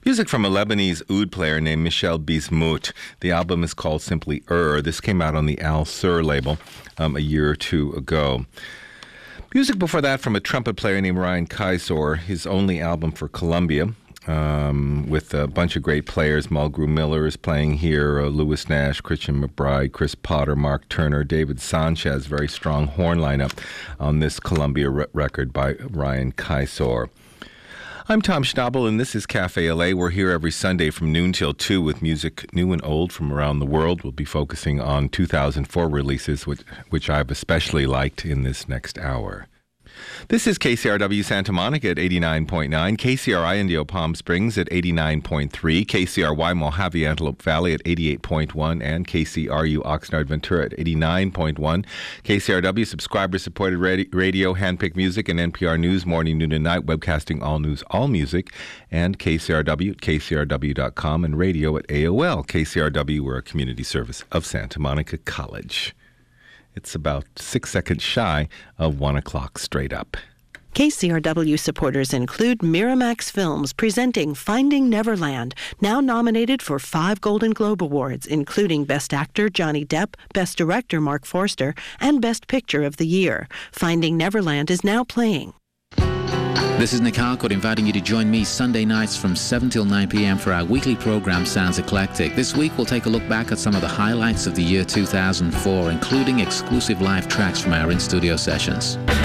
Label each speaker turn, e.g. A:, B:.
A: Music from a Lebanese oud player named Michel Bismuth. The album is called simply This came out on the Al Sur label a year or two ago. Music before that from a trumpet player named Ryan Kisor, his only album for Columbia, with a bunch of great players. Mulgrew Miller is playing here, Lewis Nash, Christian McBride, Chris Potter, Mark Turner, David Sanchez. Very strong horn lineup on this Columbia record by Ryan Kisor. I'm Tom Schnabel, and this is Cafe LA. We're here every Sunday from noon till 2 with music new and old from around the world. We'll be focusing on 2004 releases, which I've especially liked in this next hour. This is KCRW Santa Monica at 89.9, KCRI Indio Palm Springs at 89.3, KCRY Mojave Antelope Valley at 88.1, and KCRU Oxnard Ventura at 89.1. KCRW subscriber-supported radio, handpicked music, and NPR News morning, noon, and night, webcasting all news, all music, and KCRW at kcrw.com and radio at AOL. KCRW, we're a community service of Santa Monica College. It's about 6 seconds shy of 1 o'clock straight up.
B: KCRW supporters include Miramax Films presenting Finding Neverland, now nominated for 5 Golden Globe Awards, including Best Actor Johnny Depp, Best Director Mark Forster, and Best Picture of the Year. Finding Neverland is now playing.
C: This is Nick Harcourt inviting you to join me Sunday nights from 7 till 9 p.m. for our weekly program Sounds Eclectic. This week we'll take a look back at some of the highlights of the year 2004, including exclusive live tracks from our in-studio sessions.